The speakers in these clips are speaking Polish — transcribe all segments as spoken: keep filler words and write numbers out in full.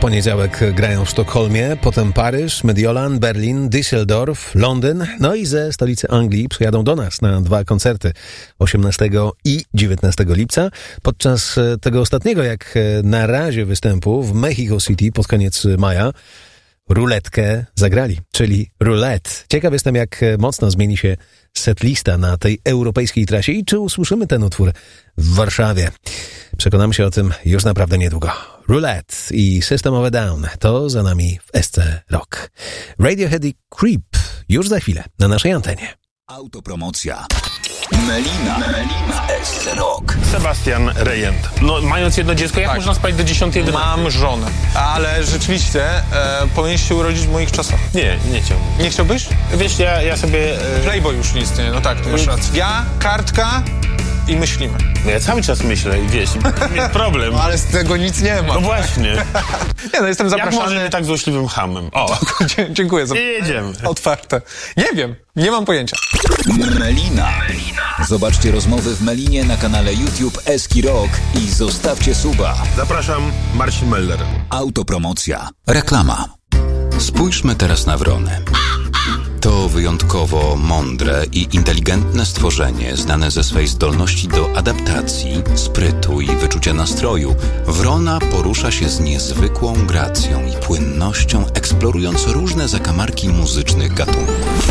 poniedziałek grają w Sztokholmie, potem Paryż, Mediolan, Berlin, Düsseldorf, Londyn, no i ze stolicy Anglii przyjadą do nas na dwa koncerty osiemnastego i dziewiętnastego lipca. Podczas tego ostatniego, jak na razie, występu w Mexico City pod koniec maja ruletkę zagrali, czyli roulette. Ciekaw jestem, jak mocno zmieni się setlista na tej europejskiej trasie i czy usłyszymy ten utwór w Warszawie. Przekonamy się o tym już naprawdę niedługo. Roulette i System of a Down to za nami w S C Rock. Radiohead i Creep już za chwilę na naszej antenie. Autopromocja. Melina, Melina, S C Rock. Sebastian Rejent. No, mając jedno dziecko, jak Tak. można spać do dziesiątej? Mam żonę, ale rzeczywiście e, powinieneś się urodzić w moich czasach. Nie, nie chciałbym. Nie chciałbyś? Wiesz, ja, ja sobie... E... Playboy już nie istnieje, no tak, to masz rację. Ja, kartka i myślimy. No ja cały czas myślę i wiesz, jest problem. Ale z tego nic nie ma. No właśnie. Nie, no jestem Jak zapraszany. może nie tak złośliwym hamem? O, Dzie- Dziękuję za nie jedziemy. otwarte. Nie wiem, nie mam pojęcia. Melina. Zobaczcie rozmowy w Melinie na kanale YouTube Eski Rock i zostawcie suba. Zapraszam, Marcin Meller. Autopromocja. Reklama. Spójrzmy teraz na wronę. To wyjątkowo mądre i inteligentne stworzenie, znane ze swej zdolności do adaptacji, sprytu i wyczucia nastroju. Wrona porusza się z niezwykłą gracją i płynnością, eksplorując różne zakamarki muzycznych gatunków.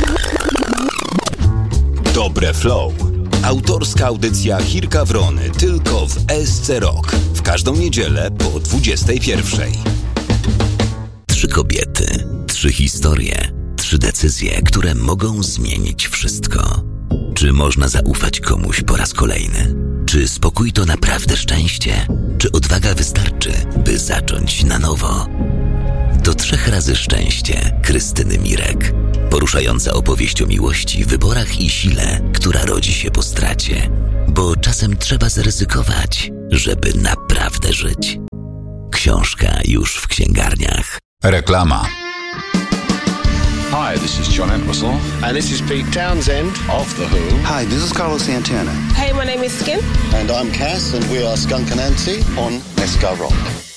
Dobre Flow. Autorska audycja Chirka Wrony tylko w S C Rock. W każdą niedzielę po dwudziestej pierwszej. Trzy kobiety, trzy historie, trzy decyzje, które mogą zmienić wszystko. Czy można zaufać komuś po raz kolejny? Czy spokój to naprawdę szczęście? Czy odwaga wystarczy, by zacząć na nowo? To trzech razy szczęście Krystyny Mirek. Poruszająca opowieść o miłości, wyborach i sile, która rodzi się po stracie. Bo czasem trzeba zaryzykować, żeby naprawdę żyć. Książka już w księgarniach. Reklama. Hi, this is John Entwistle. And this is Pete Townsend Of The Who. Hi, this is Carlos Santana. Hey, my name is Skin. And I'm Cass, and we are Skunk Anansi on Esca Rock.